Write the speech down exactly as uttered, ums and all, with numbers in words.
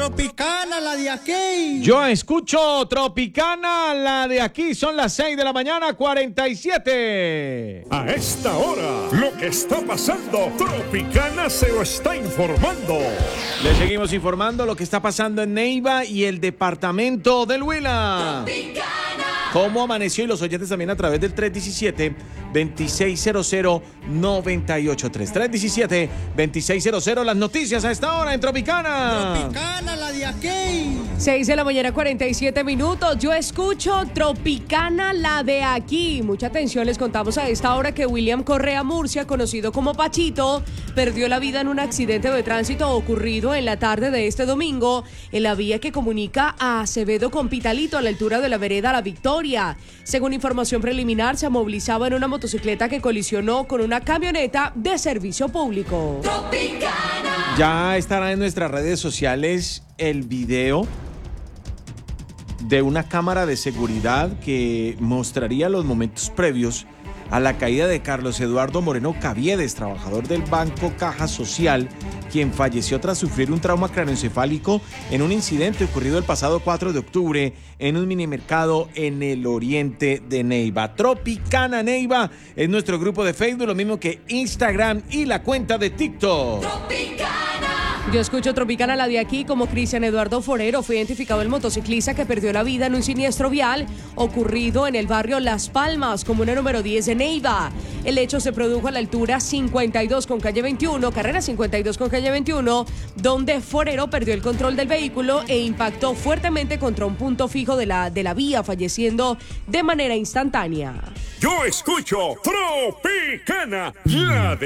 Tropicana, la de aquí. Yo escucho Tropicana, la de aquí. Son las seis de la mañana, cuarenta y siete. A esta hora, lo que está pasando, Tropicana se lo está informando. Le seguimos informando lo que está pasando en Neiva y el departamento del Huila. Tropicana. ¿Cómo amaneció? Y los oyentes también a través del tres diecisiete, veintiséis cero cero, noventa y ocho tres. tres diecisiete, veintiséis cero cero. Las noticias a esta hora en Tropicana. Tropicana, la de aquí. seis de la mañana, cuarenta y siete minutos. Yo escucho Tropicana, la de aquí. Mucha atención, les contamos a esta hora que William Correa Murcia, conocido como Pachito, perdió la vida en un accidente de tránsito ocurrido en la tarde de este domingo en la vía que comunica a Acevedo con Pitalito a la altura de la vereda La Victoria. Según información preliminar, se movilizaba en una motocicleta que colisionó con una camioneta de servicio público. Tropicana. Ya estará en nuestras redes sociales el video de una cámara de seguridad que mostraría los momentos previos a la caída de Carlos Eduardo Moreno Caviedes, trabajador del Banco Caja Social, quien falleció tras sufrir un trauma craneoencefálico en un incidente ocurrido el pasado cuatro de octubre en un minimercado en el oriente de Neiva. Tropicana Neiva es nuestro grupo de Facebook, lo mismo que Instagram y la cuenta de TikTok. Tropicana. Yo escucho Tropicana, la de aquí. Como Cristian Eduardo Forero, fue identificado el motociclista que perdió la vida en un siniestro vial ocurrido en el barrio Las Palmas, comuna número diez de Neiva. El hecho se produjo a la altura cincuenta y dos con calle veintiuno, carrera cincuenta y dos con calle veintiuno, donde Forero perdió el control del vehículo e impactó fuertemente contra un punto fijo de la, de la vía, falleciendo de manera instantánea. Yo escucho Tropicana, la de